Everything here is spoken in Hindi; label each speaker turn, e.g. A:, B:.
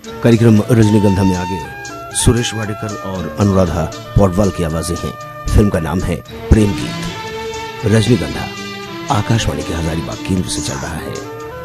A: कार्यक्रम रजनीगंधा में आगे सुरेश वाडेकर और अनुराधा पौडवाल की आवाजें हैं। फिल्म का नाम है प्रेम गीत। रजनीगंधा आकाशवाणी के हजारीबाग केंद्र से चल रहा है।